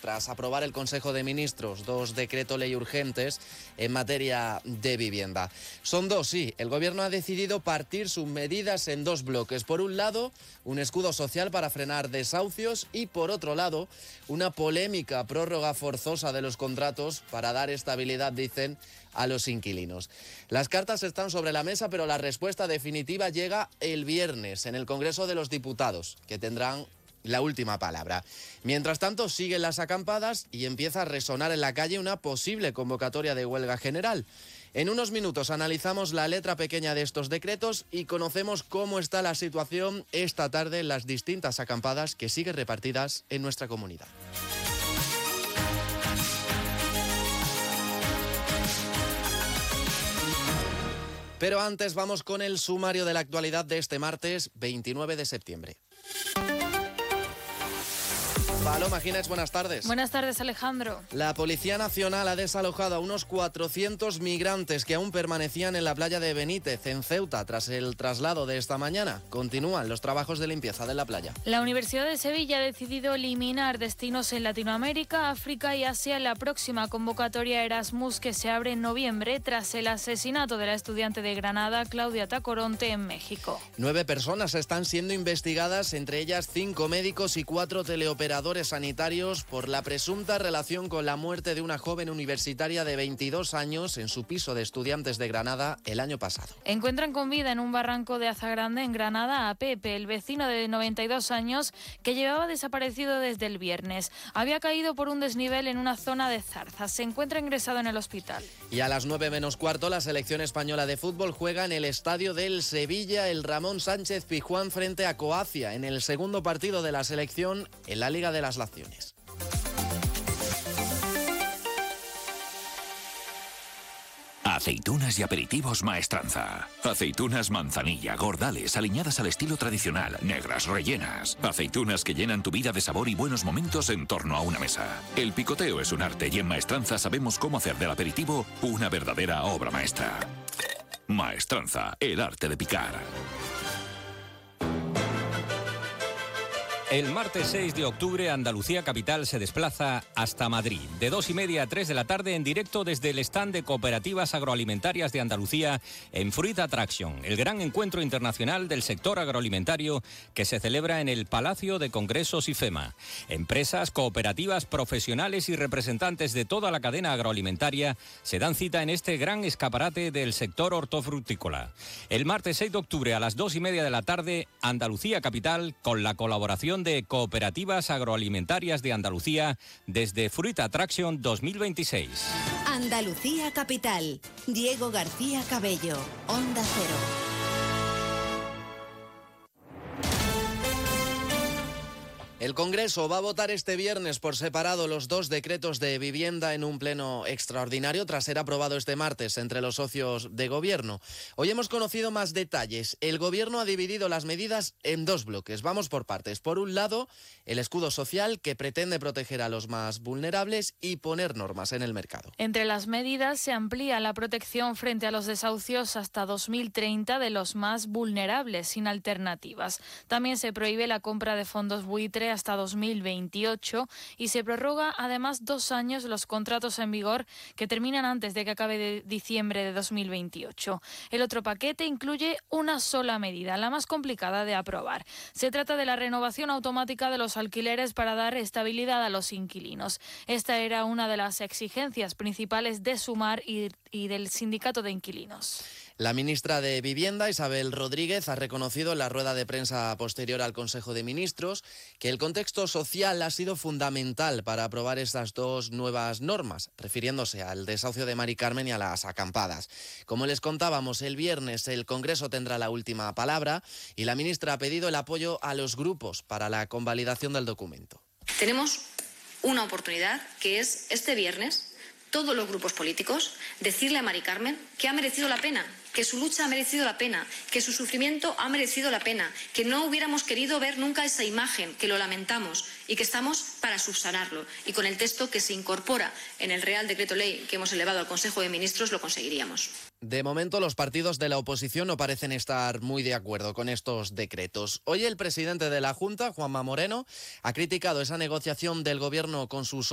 tras aprobar el Consejo de Ministros 2 decreto ley urgentes en materia de vivienda. Son dos, sí. El Gobierno ha decidido partir sus medidas en dos bloques. Por un lado, un escudo social para frenar desahucios y, por otro lado, una polémica prórroga forzosa de los contratos para dar estabilidad, dicen, a los inquilinos. Las cartas están sobre la mesa, pero la respuesta definitiva llega el viernes en el Congreso de los Diputados, que tendrán la última palabra. Mientras tanto, siguen las acampadas y empieza a resonar en la calle una posible convocatoria de huelga general. En unos minutos analizamos la letra pequeña de estos decretos y conocemos cómo está la situación esta tarde en las distintas acampadas que siguen repartidas en nuestra comunidad. Pero antes vamos con el sumario de la actualidad de este martes 29 de septiembre. Paloma Ginex, buenas tardes. Buenas tardes, Alejandro. La Policía Nacional ha desalojado a unos 400 migrantes que aún permanecían en la playa de Benítez, en Ceuta, tras el traslado de esta mañana. Continúan los trabajos de limpieza de la playa. La Universidad de Sevilla ha decidido eliminar destinos en Latinoamérica, África y Asia en la próxima convocatoria Erasmus que se abre en noviembre tras el asesinato de la estudiante de Granada, Claudia Tacoronte, en México. 9 personas están siendo investigadas, entre ellas 5 médicos y 4 teleoperadores sanitarios por la presunta relación con la muerte de una joven universitaria de 22 años en su piso de estudiantes de Granada el año pasado. Encuentran con vida en un barranco de Azagrande, en Granada, a Pepe, el vecino de 92 años que llevaba desaparecido desde el viernes. Había caído por un desnivel en una zona de Zarza. Se encuentra ingresado en el hospital. Y a las 9 menos cuarto, la selección española de fútbol juega en el estadio del Sevilla el Ramón Sánchez Pizjuán frente a Croacia en el segundo partido de la selección en la Liga de las Naciones. Aceitunas y aperitivos Maestranza. Aceitunas manzanilla, gordales, aliñadas al estilo tradicional, negras, rellenas. Aceitunas que llenan tu vida de sabor y buenos momentos en torno a una mesa. El picoteo es un arte y en Maestranza sabemos cómo hacer del aperitivo una verdadera obra maestra. Maestranza, el arte de picar. El martes 6 de octubre, Andalucía Capital se desplaza hasta Madrid. De 2:30 a 3 de la tarde, en directo desde el stand de Cooperativas Agroalimentarias de Andalucía en Fruit Attraction, el gran encuentro internacional del sector agroalimentario que se celebra en el Palacio de Congresos IFEMA. Empresas, cooperativas, profesionales y representantes de toda la cadena agroalimentaria se dan cita en este gran escaparate del sector hortofrutícola. El martes 6 de octubre a las 2:30 de la tarde, Andalucía Capital, con la colaboración de Cooperativas Agroalimentarias de Andalucía desde Fruit Attraction 2026. Andalucía Capital. Diego García Cabello, Onda Cero. El Congreso va a votar este viernes por separado los 2 decretos de vivienda en un pleno extraordinario tras ser aprobado este martes entre los socios de gobierno. Hoy hemos conocido más detalles. El gobierno ha dividido las medidas en 2 bloques. Vamos por partes. Por un lado, el escudo social que pretende proteger a los más vulnerables y poner normas en el mercado. Entre las medidas se amplía la protección frente a los desahucios hasta 2030 de los más vulnerables sin alternativas. También se prohíbe la compra de fondos buitre hasta 2028 y se prorroga además 2 años los contratos en vigor que terminan antes de que acabe diciembre de 2028. El otro paquete incluye una sola medida, la más complicada de aprobar. Se trata de la renovación automática de los alquileres para dar estabilidad a los inquilinos. Esta era una de las exigencias principales de Sumar y del Sindicato de Inquilinos. La ministra de Vivienda, Isabel Rodríguez, ha reconocido en la rueda de prensa posterior al Consejo de Ministros que el contexto social ha sido fundamental para aprobar estas 2 nuevas normas, refiriéndose al desahucio de Mari Carmen y a las acampadas. Como les contábamos, el viernes el Congreso tendrá la última palabra y la ministra ha pedido el apoyo a los grupos para la convalidación del documento. Tenemos una oportunidad que es este viernes todos los grupos políticos decirle a Mari Carmen que ha merecido la pena, que su lucha ha merecido la pena, que su sufrimiento ha merecido la pena, que no hubiéramos querido ver nunca esa imagen, que lo lamentamos y que estamos para subsanarlo. Y con el texto que se incorpora en el Real Decreto Ley que hemos elevado al Consejo de Ministros lo conseguiríamos. De momento, los partidos de la oposición no parecen estar muy de acuerdo con estos decretos. Hoy el presidente de la Junta, Juanma Moreno, ha criticado esa negociación del Gobierno con sus